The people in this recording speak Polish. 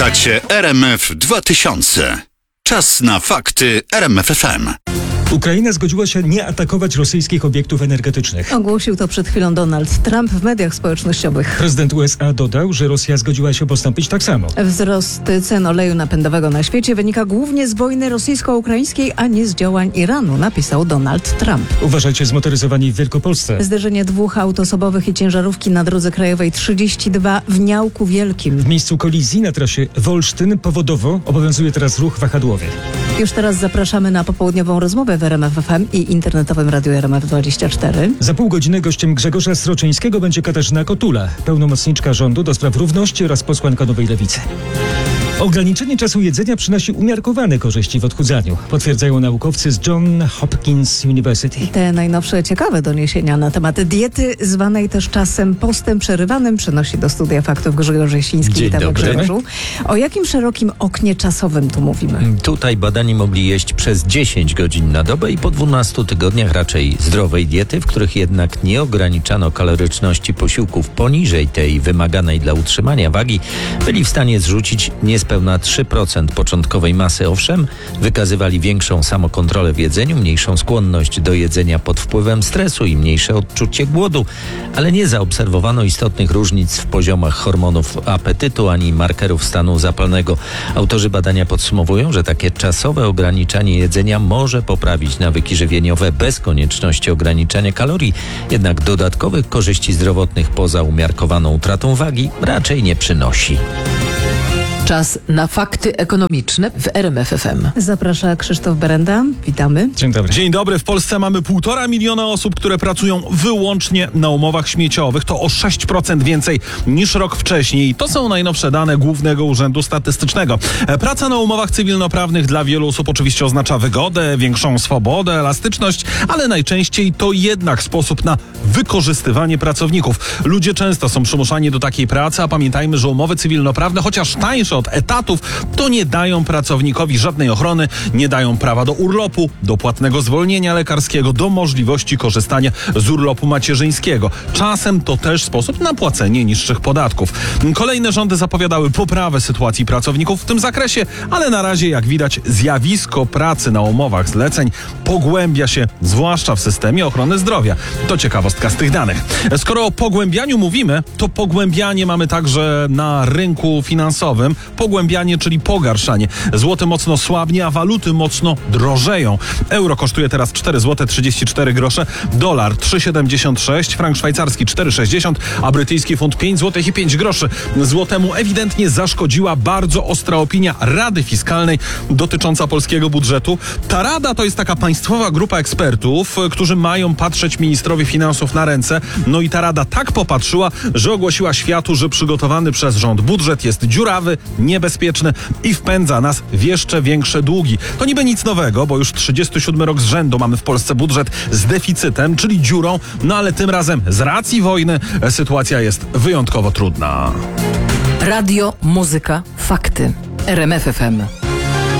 Słuchacie RMF 2000. Czas na fakty RMF FM. Ukraina zgodziła się nie atakować rosyjskich obiektów energetycznych. Ogłosił to przed chwilą Donald Trump w mediach społecznościowych. Prezydent USA dodał, że Rosja zgodziła się postąpić tak samo. Wzrost cen oleju napędowego na świecie wynika głównie z wojny rosyjsko-ukraińskiej, a nie z działań Iranu, napisał Donald Trump. Uważajcie, zmotoryzowani w Wielkopolsce. Zderzenie dwóch aut osobowych i ciężarówki na drodze krajowej 32 w Niałku Wielkim. W miejscu kolizji na trasie Wolsztyn powodowo obowiązuje teraz ruch wahadłowy. Już teraz zapraszamy na popołudniową rozmowę w RMF FM i internetowym radiu RMF24. Za pół godziny gościem Grzegorza Sroczyńskiego będzie Katarzyna Kotula, pełnomocniczka rządu do spraw równości oraz posłanka Nowej Lewicy. Ograniczenie czasu jedzenia przynosi umiarkowane korzyści w odchudzaniu, potwierdzają naukowcy z Johns Hopkins University. Te najnowsze ciekawe doniesienia na temat diety, zwanej też czasem postem przerywanym, przynosi do studia faktów Grzegorz Jasiński. Dzień Witamy, dobry. Grzegorzu. O jakim szerokim oknie czasowym tu mówimy? Tutaj badani mogli jeść przez 10 godzin na dobę i po 12 tygodniach raczej zdrowej diety, w których jednak nie ograniczano kaloryczności posiłków poniżej tej wymaganej dla utrzymania wagi, byli w stanie zrzucić niespełna 3% początkowej masy. Owszem, wykazywali większą samokontrolę w jedzeniu, mniejszą skłonność do jedzenia pod wpływem stresu i mniejsze odczucie głodu, ale nie zaobserwowano istotnych różnic w poziomach hormonów apetytu ani markerów stanu zapalnego. Autorzy badania podsumowują, że takie czasowe ograniczanie jedzenia może poprawić nawyki żywieniowe bez konieczności ograniczania kalorii, jednak dodatkowych korzyści zdrowotnych poza umiarkowaną utratą wagi raczej nie przynosi. Czas na fakty ekonomiczne w RMF FM. Zaprasza Krzysztof Berenda. Witamy. Dzień dobry. Dzień dobry. W Polsce mamy 1,5 miliona osób, które pracują wyłącznie na umowach śmieciowych. To o 6% więcej niż rok wcześniej. To są najnowsze dane Głównego Urzędu Statystycznego. Praca na umowach cywilnoprawnych dla wielu osób oczywiście oznacza wygodę, większą swobodę, elastyczność, ale najczęściej to jednak sposób na wykorzystywanie pracowników. Ludzie często są przymuszani do takiej pracy, a pamiętajmy, że umowy cywilnoprawne, chociaż tańsze od etatów, to nie dają pracownikowi żadnej ochrony, nie dają prawa do urlopu, do płatnego zwolnienia lekarskiego, do możliwości korzystania z urlopu macierzyńskiego. Czasem to też sposób na płacenie niższych podatków. Kolejne rządy zapowiadały poprawę sytuacji pracowników w tym zakresie, ale na razie, jak widać, zjawisko pracy na umowach zleceń pogłębia się, zwłaszcza w systemie ochrony zdrowia. To ciekawostka z tych danych. Skoro o pogłębianiu mówimy, to pogłębianie mamy także na rynku finansowym. Pogłębianie, czyli pogarszanie. Złoty mocno słabnie, a waluty mocno drożeją. Euro kosztuje teraz 4 zł 34 grosze, dolar 3,76, frank szwajcarski 4,60, a brytyjski funt 5 zł i 5 groszy. Złotemu ewidentnie zaszkodziła bardzo ostra opinia Rady Fiskalnej dotycząca polskiego budżetu. Ta rada to jest taka państwowa grupa ekspertów, którzy mają patrzeć ministrowi finansów na ręce. No i ta rada tak popatrzyła, że ogłosiła światu, że przygotowany przez rząd budżet jest dziurawy, niebezpieczny i wpędza nas w jeszcze większe długi. To niby nic nowego, bo już 37 rok z rzędu mamy w Polsce budżet z deficytem, czyli dziurą, no ale tym razem z racji wojny sytuacja jest wyjątkowo trudna. Radio, muzyka, fakty. RMF FM.